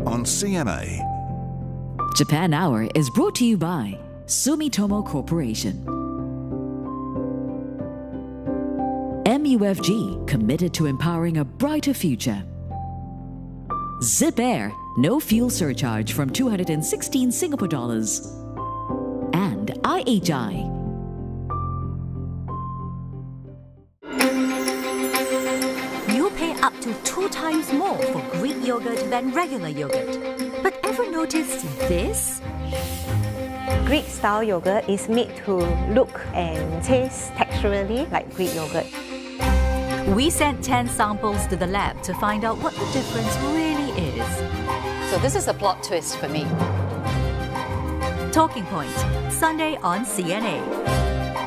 on CNA. Japan Hour is brought to you by Sumitomo Corporation. MUFG, committed to empowering a brighter future. Zip Air, no fuel surcharge from 216 Singapore dollars. And IHI. You pay up to 2 times more for Greek yogurt than regular yogurt. But ever noticed this? Greek-style yogurt is made to look and taste texturally like Greek yogurt. We sent 10 samples to the lab to find out what the difference really is. So this is a plot twist for me. Talking Point, Sunday on CNA.